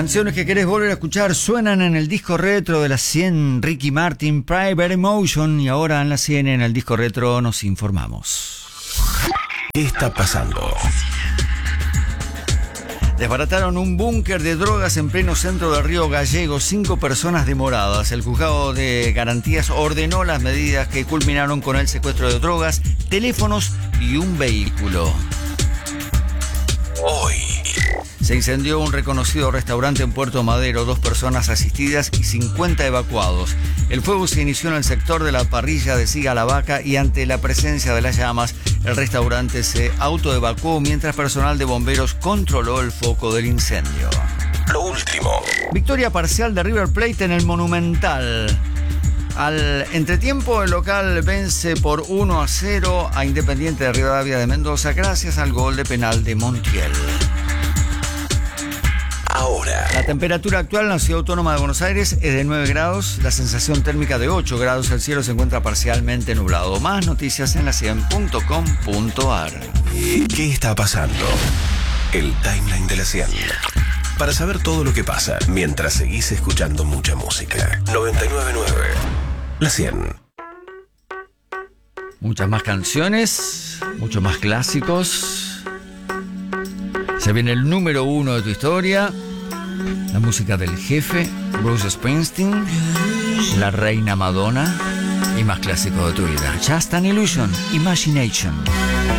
Canciones que querés volver a escuchar suenan en el disco retro de la 100, Ricky Martin, Private Emotion, y ahora en la 100, en el disco retro, nos informamos. ¿Qué está pasando? Desbarataron un búnker de drogas en pleno centro del Río Gallegos, 5 personas demoradas. El juzgado de garantías ordenó las medidas que culminaron con el secuestro de drogas, teléfonos y un vehículo. Hoy se incendió un reconocido restaurante en Puerto Madero, 2 personas asistidas y 50 evacuados. El fuego se inició en el sector de la parrilla de Siga la Vaca y ante la presencia de las llamas, el restaurante se autoevacuó mientras personal de bomberos controló el foco del incendio. Lo último. Victoria parcial de River Plate en el Monumental. Al entretiempo, el local vence por 1-0 a Independiente de Rivadavia de Mendoza gracias al gol de penal de Montiel. Ahora. La temperatura actual en la Ciudad Autónoma de Buenos Aires es de 9 grados, la sensación térmica de 8 grados, el cielo se encuentra parcialmente nublado. Más noticias en la100.com.ar. ¿Qué está pasando? El timeline de la 100. Para saber todo lo que pasa mientras seguís escuchando mucha música. 99.9. La 100. Muchas más canciones, muchos más clásicos. Se viene el número 1 de tu historia. La música del jefe, Bruce Springsteen, la reina Madonna y más clásicos de tu vida. Just an Illusion, Imagination.